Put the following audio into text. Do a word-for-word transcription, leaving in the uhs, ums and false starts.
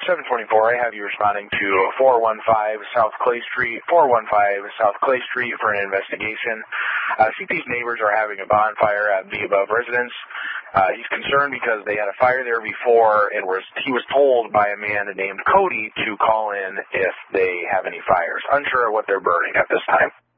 seven twenty-four, I have you responding to four one five South Clay Street, four one five South Clay Street for an investigation. Uh, C P's neighbors are having a bonfire at the above residence. Uh, he's concerned because they had a fire there before, and was he was told by a man named Cody to call in if they have any fires. Unsure what they're burning at this time.